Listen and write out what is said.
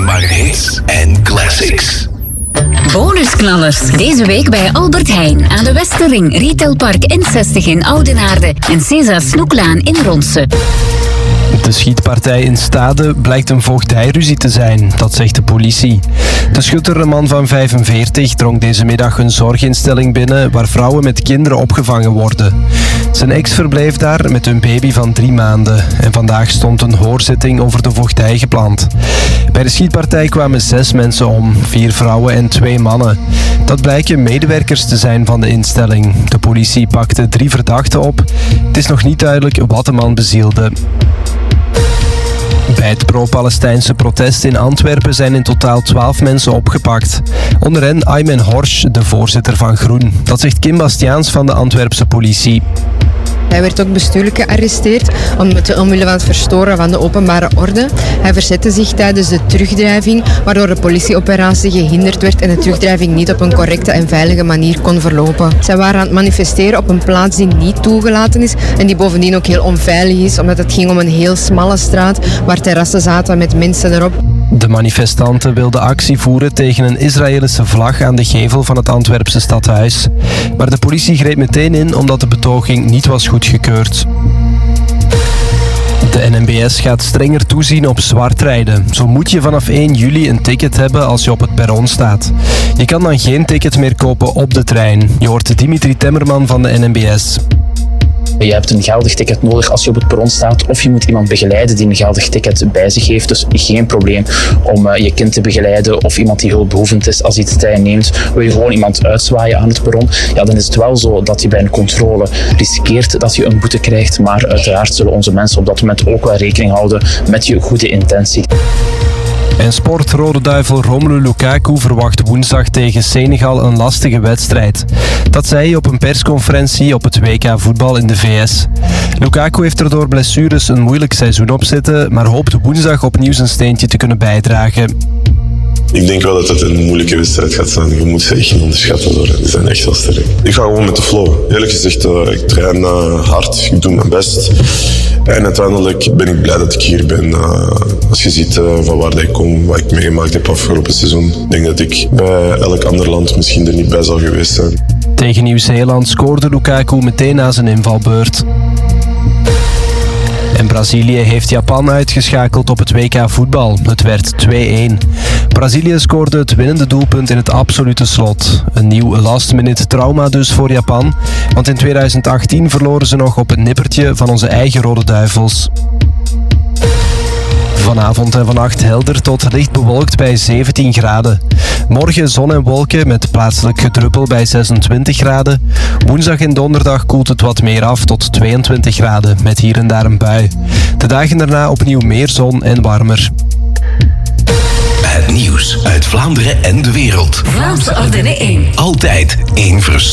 maar hits en classics. Bonusknallers. Deze week bij Albert Heijn aan de Westerring, Retailpark N60 in Oudenaarde en César Snoeklaan in Ronsen. De schietpartij in Stade blijkt een voogdijruzie te zijn, dat zegt de politie. De schutter, een man van 45, drong deze middag een zorginstelling binnen waar vrouwen met kinderen opgevangen worden. Zijn ex verbleef daar met hun baby van 3 maanden en vandaag stond een hoorzitting over de voogdij gepland. Bij de schietpartij kwamen 6 mensen om, 4 vrouwen en 2 mannen. Dat blijken medewerkers te zijn van de instelling. De politie pakte 3 verdachten op. Het is nog niet duidelijk wat de man bezielde. Bij het pro-Palestijnse protest in Antwerpen zijn in totaal 12 mensen opgepakt. Onder hen Aymen Horsch, de voorzitter van Groen. Dat zegt Kim Bastiaans van de Antwerpse politie. Hij werd ook bestuurlijk gearresteerd omwille van het verstoren van de openbare orde. Hij verzette zich tijdens de terugdrijving, waardoor de politieoperatie gehinderd werd en de terugdrijving niet op een correcte en veilige manier kon verlopen. Zij waren aan het manifesteren op een plaats die niet toegelaten is en die bovendien ook heel onveilig is, omdat het ging om een heel smalle straat waar terrassen zaten met mensen erop. De manifestanten wilden actie voeren tegen een Israëlische vlag aan de gevel van het Antwerpse stadhuis. Maar de politie greep meteen in omdat de betoging niet was goedgekeurd. De NMBS gaat strenger toezien op zwartrijden. Zo moet je vanaf 1 juli een ticket hebben als je op het perron staat. Je kan dan geen ticket meer kopen op de trein. Je hoort Dimitri Temmerman van de NMBS. Je hebt een geldig ticket nodig als je op het perron staat of je moet iemand begeleiden die een geldig ticket bij zich heeft. Dus geen probleem om je kind te begeleiden of iemand die hulpbehoevend is als hij de trein neemt. Wil je gewoon iemand uitzwaaien aan het perron, ja, dan is het wel zo dat je bij een controle riskeert dat je een boete krijgt. Maar uiteraard zullen onze mensen op dat moment ook wel rekening houden met je goede intentie. En sport Rode Duivel Romelu Lukaku verwacht woensdag tegen Senegal een lastige wedstrijd. Dat zei hij op een persconferentie op het WK voetbal in de VS. Lukaku heeft er door blessures een moeilijk seizoen op zitten, maar hoopt woensdag opnieuw zijn steentje te kunnen bijdragen. Ik denk wel dat het een moeilijke wedstrijd gaat zijn. Je moet ze echt niet onderschatten hoor. Die zijn echt wel sterk. Ik ga gewoon met de flow. Eerlijk gezegd, ik train hard. Ik doe mijn best. En uiteindelijk ben ik blij dat ik hier ben. Als je ziet van waar ik kom, wat ik meegemaakt heb afgelopen seizoen. Ik denk dat ik bij elk ander land misschien er niet bij zou geweest zijn. Tegen Nieuw-Zeeland scoorde Lukaku meteen na zijn invalbeurt. En Brazilië heeft Japan uitgeschakeld op het WK voetbal. Het werd 2-1. Brazilië scoorde het winnende doelpunt in het absolute slot. Een nieuw last-minute trauma dus voor Japan. Want in 2018 verloren ze nog op het nippertje van onze eigen Rode Duivels. Vanavond en vannacht helder tot licht bewolkt bij 17 graden. Morgen zon en wolken met plaatselijk gedruppel bij 26 graden. Woensdag en donderdag koelt het wat meer af tot 22 graden met hier en daar een bui. De dagen daarna opnieuw meer zon en warmer. Het nieuws uit Vlaanderen en de wereld. Vlaamse Ardennen 1. Altijd één